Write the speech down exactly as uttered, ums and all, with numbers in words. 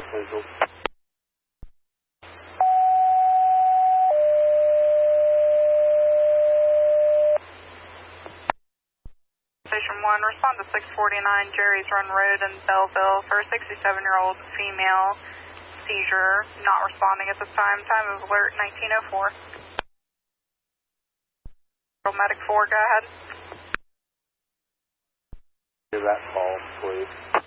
Central. Station one, respond to six forty-nine Jerry's Run Road in Belleville for a sixty-seven-year-old female seizure. Not responding at this time. Time of alert nineteen oh four. Medic four, go ahead. Give that call, please.